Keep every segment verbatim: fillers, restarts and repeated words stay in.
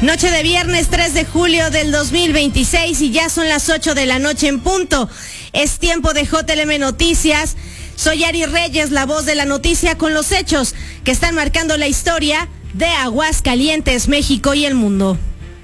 Noche de viernes tres de julio del dos mil veintiséis y ya son las ocho de la noche en punto. Es tiempo de J L M Noticias. Soy Ari Reyes, la voz de la noticia con los hechos que están marcando la historia de Aguascalientes, México y el mundo.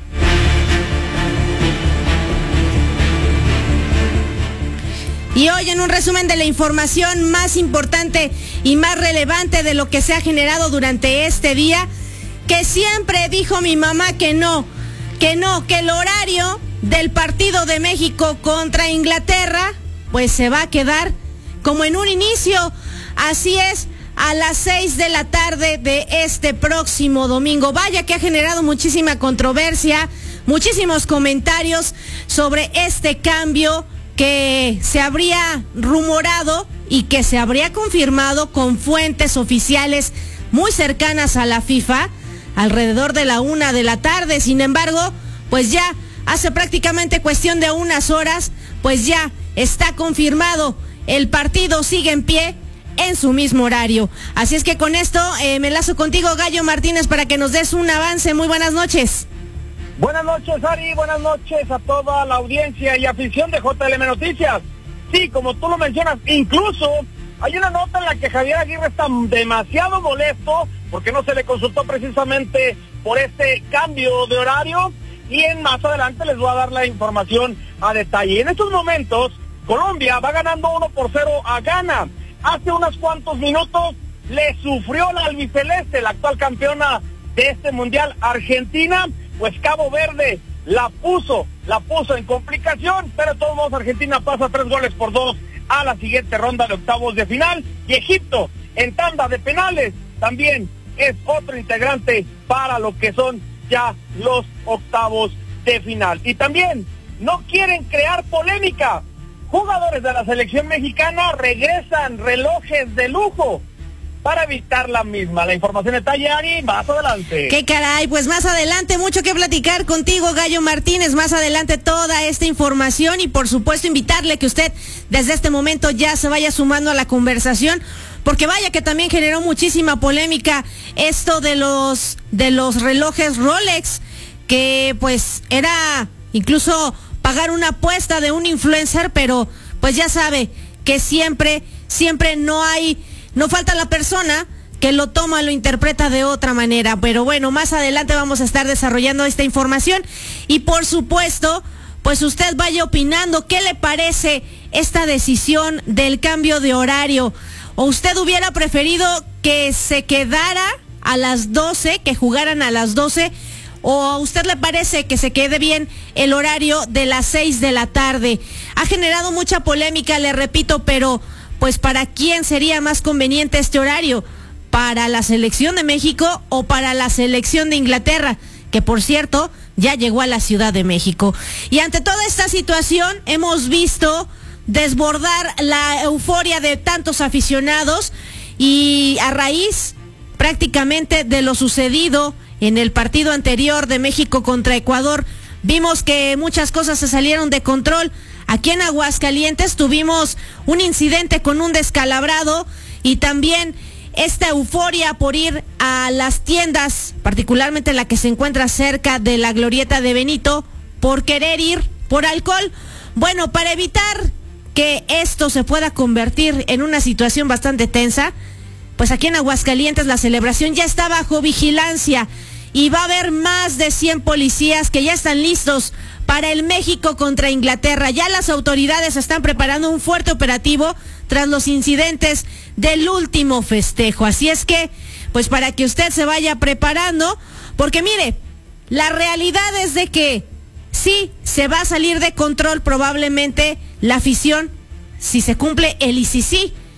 Y hoy en un resumen de la información más importante y más relevante de lo que se ha generado durante este día, que siempre dijo mi mamá que no, que no, que el horario del partido de México contra Inglaterra, pues se va a quedar como en un inicio, así es, a las seis de la tarde de este próximo domingo. Vaya que ha generado muchísima controversia, muchísimos comentarios sobre este cambio que se habría rumorado y que se habría confirmado con fuentes oficiales muy cercanas a la FIFA, alrededor de la una de la tarde. Sin embargo, pues ya hace prácticamente cuestión de unas horas, pues ya está confirmado, el partido sigue en pie en su mismo horario. Así es que con esto eh, me enlazo contigo, Gallo Martínez, para que nos des un avance. Muy buenas noches. Buenas noches, Ari, buenas noches a toda la audiencia y afición de J L M Noticias. Sí, como tú lo mencionas, incluso hay una nota en la que Javier Aguirre está demasiado molesto porque no se le consultó precisamente por este cambio de horario, y en más adelante les voy a dar la información a detalle. En estos momentos, Colombia va ganando uno por cero a Ghana. Hace unos cuantos minutos le sufrió la albiceleste, la actual campeona de este mundial, Argentina, pues Cabo Verde la puso, la puso en complicación, pero de todos modos Argentina pasa tres goles por dos a la siguiente ronda de octavos de final, y Egipto en tanda de penales también es otro integrante para lo que son ya los octavos de final. Y también no quieren crear polémica. Jugadores de la selección mexicana regresan relojes de lujo para evitar la misma. La información está allí, Ari, más adelante. ¡Qué caray! Pues más adelante, mucho que platicar contigo, Gallo Martínez. Más adelante toda esta información, y por supuesto invitarle que usted desde este momento ya se vaya sumando a la conversación, porque vaya que también generó muchísima polémica esto de los de los relojes Rolex, que pues era incluso pagar una apuesta de un influencer, pero pues ya sabe que siempre, siempre no hay, no falta la persona que lo toma, lo interpreta de otra manera. Pero bueno, más adelante vamos a estar desarrollando esta información, y por supuesto, pues usted vaya opinando qué le parece esta decisión del cambio de horario. ¿O usted hubiera preferido que se quedara a las doce, que jugaran a las doce? ¿O a usted le parece que se quede bien el horario de las seis de la tarde? Ha generado mucha polémica, le repito, pero pues ¿para quién sería más conveniente este horario? ¿Para la selección de México o para la selección de Inglaterra? Que por cierto, ya llegó a la Ciudad de México. Y ante toda esta situación hemos visto desbordar la euforia de tantos aficionados, y a raíz prácticamente de lo sucedido en el partido anterior de México contra Ecuador, vimos que muchas cosas se salieron de control. Aquí en Aguascalientes tuvimos un incidente con un descalabrado, y también esta euforia por ir a las tiendas, particularmente la que se encuentra cerca de la Glorieta de Benito, por querer ir por alcohol. Bueno, para evitar que esto se pueda convertir en una situación bastante tensa, pues aquí en Aguascalientes la celebración ya está bajo vigilancia, y va a haber más de cien policías que ya están listos para el México contra Inglaterra. Ya las autoridades están preparando un fuerte operativo tras los incidentes del último festejo. Así es que, pues para que usted se vaya preparando, porque mire, la realidad es de que sí, se va a salir de control probablemente la afición si se cumple el I C C I.